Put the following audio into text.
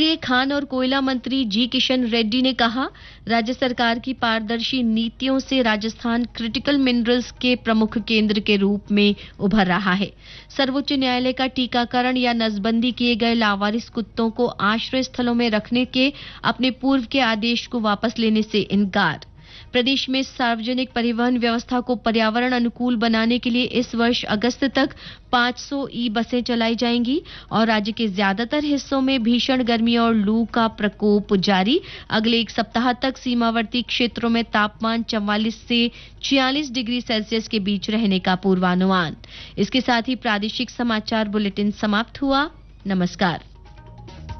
केंद्रीय खान और कोयला मंत्री जी किशन रेड्डी ने कहा, राज्य सरकार की पारदर्शी नीतियों से राजस्थान क्रिटिकल मिनरल्स के प्रमुख केंद्र के रूप में उभर रहा है। सर्वोच्च न्यायालय का टीकाकरण या नसबंदी किए गए लावारिस कुत्तों को आश्रय स्थलों में रखने के अपने पूर्व के आदेश को वापस लेने से इनकार। प्रदेश में सार्वजनिक परिवहन व्यवस्था को पर्यावरण अनुकूल बनाने के लिए इस वर्ष अगस्त तक 500 ई बसें चलाई जाएंगी और राज्य के ज्यादातर हिस्सों में भीषण गर्मी और लू का प्रकोप जारी। अगले एक सप्ताह तक सीमावर्ती क्षेत्रों में तापमान 44 से 46 डिग्री सेल्सियस के बीच रहने का पूर्वानुमान। इसके साथ ही प्रादेशिक समाचार बुलेटिन समाप्त हुआ। नमस्कार।